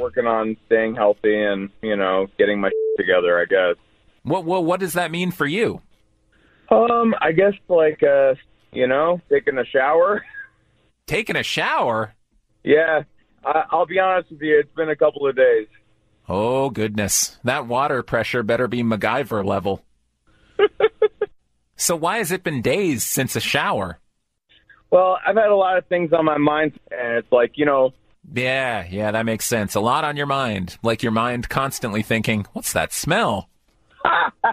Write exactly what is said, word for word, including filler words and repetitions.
working on staying healthy and, you know, getting my together, I guess. What, what, what does that mean for you? Um, I guess, like, uh, you know, taking a shower. Taking a shower? Yeah, I, I'll be honest with you, it's been a couple of days. Oh, goodness. That water pressure better be MacGyver level. So why has it been days since a shower? Well, I've had a lot of things on my mind, and it's like, you know... Yeah, yeah, that makes sense. A lot on your mind. Like your mind constantly thinking, what's that smell?